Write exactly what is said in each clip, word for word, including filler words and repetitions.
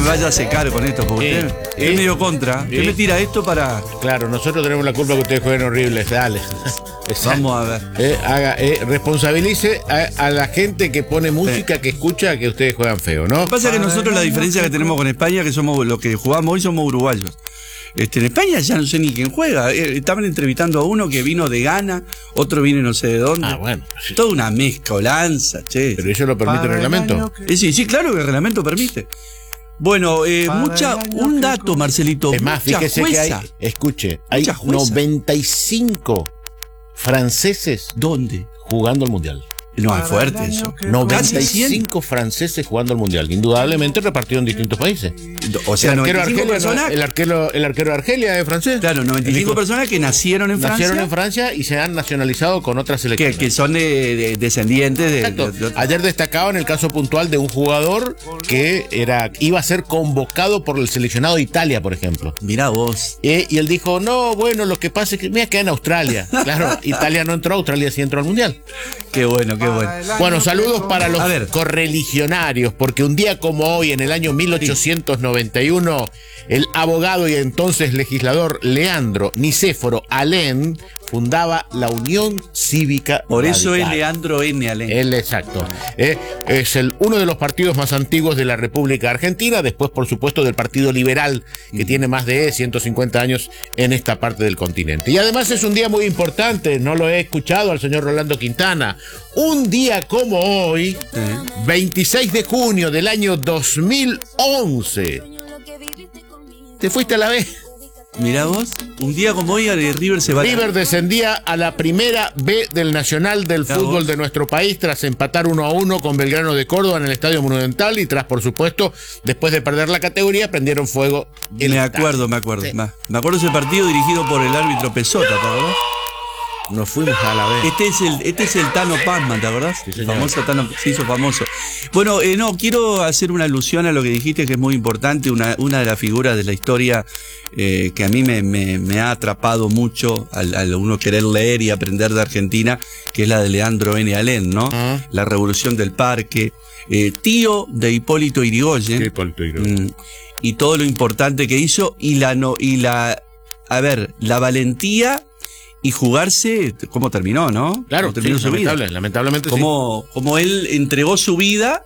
me vaya a secar con esto, porque eh, usted eh, es medio contra. eh, ¿Qué me tira esto para...? Claro, nosotros tenemos la culpa que ustedes jueguen horribles, dale. Vamos a ver. Eh, haga, eh, responsabilice a, a la gente que pone música, que escucha que ustedes juegan feo, ¿no? Lo que pasa es que nosotros la diferencia que tenemos con España, que somos los que jugamos hoy somos uruguayos. Este, en España ya no sé ni quién juega. Eh, estaban entrevistando a uno que vino de Ghana, otro viene no sé de dónde. Ah, bueno. Sí. Toda una mezcolanza, che. Pero eso lo permite el reglamento. Eh, sí, sí, claro que el reglamento permite. Bueno, eh, mucha, un dato, Marcelito. Es más, mucha fíjese jueza. que hay, escuche, hay Mucha jueza. noventa y cinco franceses ¿Dónde? jugando al Mundial. No, es fuerte eso. noventa y cinco franceses jugando al Mundial, indudablemente repartidos en distintos países. O sea, el arquero, noventa y cinco Argelia, personas. el, arquero, el arquero de Argelia es francés. Claro, noventa y cinco personas que nacieron en Francia. Nacieron en Francia y se han nacionalizado con otras que, selecciones. que son de, de- descendientes de, Exacto. de- de- Ayer destacaba en el caso puntual de un jugador que era iba a ser convocado por el seleccionado de Italia, por ejemplo. Mirá vos. Eh, y él dijo, no, bueno, lo que pasa es que me quedé en Australia. Claro, Italia no entró, Australia sí entró al Mundial. Qué bueno, qué bueno. Bueno, saludos para los A ver. correligionarios, porque un día como hoy, en el año mil ochocientos noventa y uno, el abogado y entonces legislador Leandro Nicéforo Alén fundaba la Unión Cívica Por eso es Radical. Leandro N. Alén. Él, exacto. Eh, es el, uno de los partidos más antiguos de la República Argentina, después, por supuesto, del Partido Liberal, que tiene más de ciento cincuenta años en esta parte del continente. Y además es un día muy importante, no lo he escuchado al señor Rolando Quintana. Un día como hoy, Eh. veintiséis de junio del año dos mil once. ¿Te fuiste a la B? Mirá vos, un día como hoy el River se va. River descendía a la primera B del Nacional del Mirá Fútbol vos. de nuestro país tras empatar uno a uno con Belgrano de Córdoba en el Estadio Monumental y tras, por supuesto, después de perder la categoría, prendieron fuego. el Me estadio. acuerdo, me acuerdo. Sí. Me me acuerdo ese partido dirigido por el árbitro Pesota, ¿te acordás? Nos fuimos a la B. Este es el, este es el Tano Pazman, ¿te acordás? Sí, el señor. famoso Tano, se hizo famoso. Bueno, eh, no, quiero hacer una alusión a lo que dijiste, que es muy importante, una, una de las figuras de la historia eh, que a mí me, me, me ha atrapado mucho al, al uno querer leer y aprender de Argentina, que es la de Leandro N. Alén, ¿no? Ah. La Revolución del Parque, eh, tío de Hipólito Yrigoyen. Sí, Hipólito Yrigoyen. Mm, y todo lo importante que hizo y la no y la a ver la valentía y jugarse cómo terminó, ¿no? Claro, Cómo terminó sí, su vida. lamentable, lamentablemente sí. Cómo, cómo él entregó su vida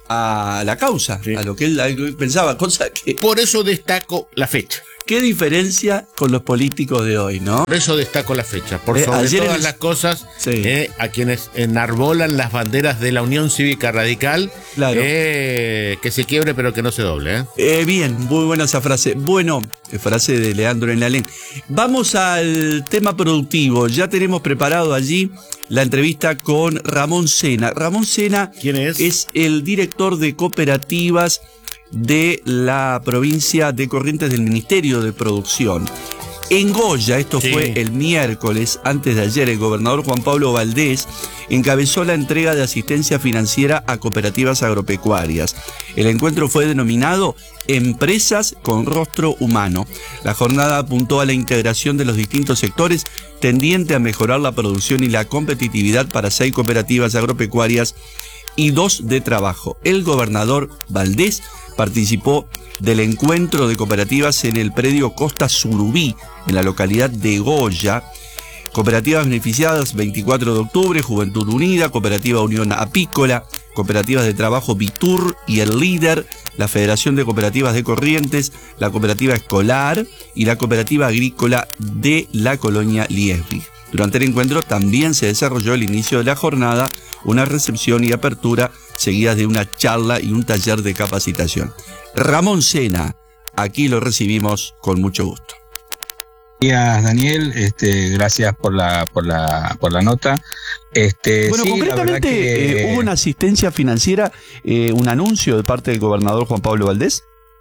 a la causa, Sí. a lo que él, a lo que él pensaba, cosa que Por eso destaco la fecha. qué diferencia con los políticos de hoy, ¿no? Por eso destaco la fecha. Por Eh, sobre ayer todas en- las cosas, Sí. eh, a quienes enarbolan las banderas de la Unión Cívica Radical, Claro. eh, que se quiebre pero que no se doble. ¿eh? Eh, bien, muy buena esa frase. Bueno, eh, frase de Leandro N. Alén. Vamos al tema productivo. Ya tenemos preparado allí la entrevista con Ramón Sena. Ramón Sena ¿Quién es? es el director de cooperativas de la provincia de Corrientes del Ministerio de Producción. En Goya, esto Sí. fue el miércoles, antes de ayer, el gobernador Juan Pablo Valdés encabezó la entrega de asistencia financiera a cooperativas agropecuarias. El encuentro fue denominado Empresas con Rostro Humano. La jornada apuntó a la integración de los distintos sectores tendiente a mejorar la producción y la competitividad para seis cooperativas agropecuarias y dos de trabajo. El gobernador Valdés participó del encuentro de cooperativas en el predio Costa Surubí, en la localidad de Goya. Cooperativas beneficiadas: veinticuatro de octubre, Juventud Unida, Cooperativa Unión Apícola, Cooperativas de Trabajo Vitur y El Líder, la Federación de Cooperativas de Corrientes, la Cooperativa Escolar y la Cooperativa Agrícola de la Colonia Liesvig. Durante el encuentro también se desarrolló el inicio de la jornada, una recepción y apertura seguidas de una charla y un taller de capacitación. Ramón Sena, aquí lo recibimos con mucho gusto. Buenos días, Daniel, este, gracias por la, por la, por la nota. Este, Bueno, sí, la verdad concretamente, que- eh, ¿hubo una asistencia financiera, eh, un anuncio de parte del gobernador Juan Pablo Valdés?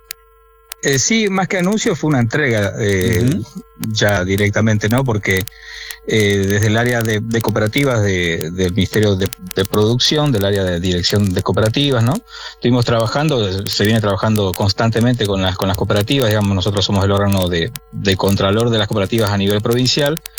Eh, sí, más que anuncio fue una entrega, eh, Ujú. ya directamente, ¿no? Porque eh, desde el área de, de cooperativas de- del Ministerio de, de Producción, del área de Dirección de Cooperativas, ¿no? Estuvimos trabajando, se viene trabajando constantemente con las, con las cooperativas, digamos, nosotros somos el órgano de, de contralor de las cooperativas a nivel provincial.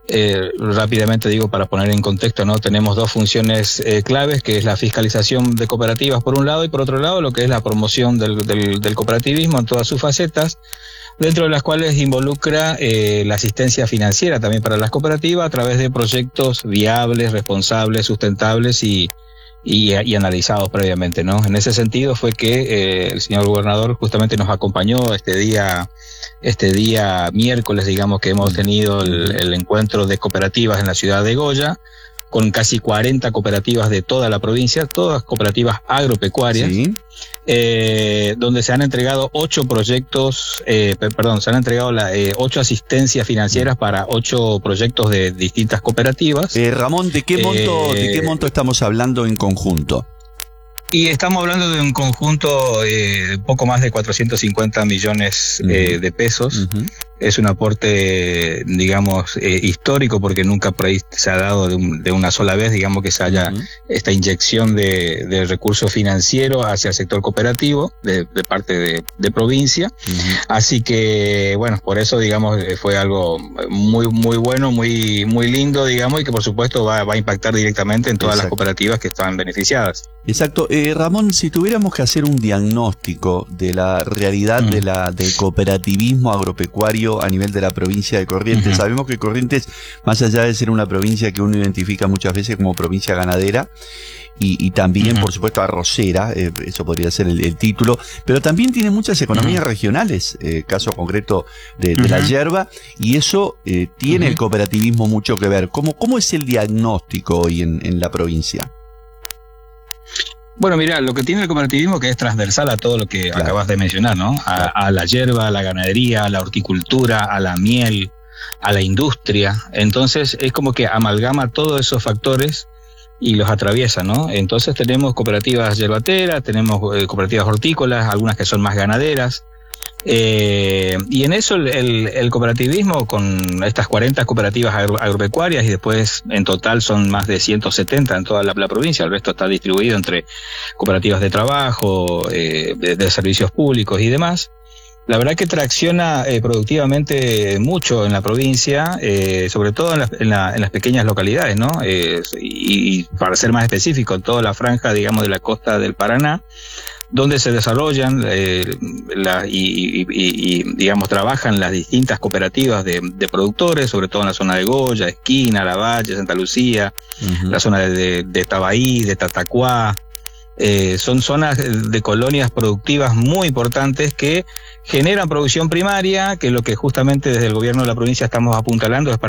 Eh, rápidamente digo, para poner en contexto, ¿no? Tenemos dos funciones eh, claves, que es la fiscalización de cooperativas por un lado, y por otro lado lo que es la promoción del, del, del cooperativismo en todas sus facetas, dentro de las cuales involucra eh, la asistencia financiera también para las cooperativas a través de proyectos viables, responsables, sustentables y, y, y analizados previamente, ¿no? En ese sentido fue que eh, el señor gobernador justamente nos acompañó este día Este día miércoles, digamos, que hemos tenido el, el encuentro de cooperativas en la ciudad de Goya, con casi cuarenta cooperativas de toda la provincia, todas cooperativas agropecuarias, sí. eh, donde se han entregado ocho proyectos, eh, perdón, se han entregado la, eh, ocho asistencias financieras para ocho proyectos de distintas cooperativas. Eh, Ramón, ¿de qué monto, eh, de qué monto estamos hablando en conjunto? Y estamos hablando de un conjunto eh, poco más de cuatrocientos cincuenta millones eh, uh-huh. de pesos. Uh-huh. Es un aporte, digamos, eh, histórico, porque nunca por ahí se ha dado de, un, de una sola vez, digamos, que se haya uh-huh. esta inyección de, de recursos financieros hacia el sector cooperativo de, de parte de, de provincia. Uh-huh. Así que, bueno, por eso, digamos, fue algo muy, muy bueno, muy, muy lindo, digamos, y que por supuesto va, va a impactar directamente en todas Exacto. las cooperativas que están beneficiadas. Exacto. Eh, Ramón, si tuviéramos que hacer un diagnóstico de la realidad uh-huh. de la, del cooperativismo agropecuario a nivel de la provincia de Corrientes, uh-huh. sabemos que Corrientes, más allá de ser una provincia que uno identifica muchas veces como provincia ganadera, y, y también, uh-huh. por supuesto, arrocera, eh, eso podría ser el, el título, pero también tiene muchas economías uh-huh. regionales, eh, caso concreto de, de uh-huh. la yerba, y eso eh, tiene uh-huh. el cooperativismo mucho que ver. ¿Cómo, cómo es el diagnóstico hoy en, en la provincia? Bueno, mira, lo que tiene el cooperativismo, que es transversal a todo lo que claro. acabas de mencionar, ¿no? A, a la yerba, a la ganadería, a la horticultura, a la miel, a la industria. Entonces es como que amalgama todos esos factores y los atraviesa, ¿no? Entonces tenemos cooperativas yerbateras, tenemos eh, cooperativas hortícolas, algunas que son más ganaderas. Eh, y en eso el, el, el cooperativismo, con estas cuarenta cooperativas agro, agropecuarias, y después en total son más de ciento setenta en toda la, la provincia, el resto está distribuido entre cooperativas de trabajo, eh, de, de servicios públicos y demás. La verdad que tracciona eh, productivamente mucho en la provincia, eh, sobre todo en, la, en, la, en las pequeñas localidades, ¿no? Eh, y, y para ser más específico, en toda la franja, digamos, de la costa del Paraná, donde se desarrollan eh, la, y, y, y, digamos, trabajan las distintas cooperativas de, de productores, sobre todo en la zona de Goya, Esquina, Lavalle, Santa Lucía, uh-huh. la zona de, de, de Tabaí, de Tatacuá. Eh, son zonas de colonias productivas muy importantes que generan producción primaria, que es lo que justamente desde el gobierno de la provincia estamos apuntalando, es para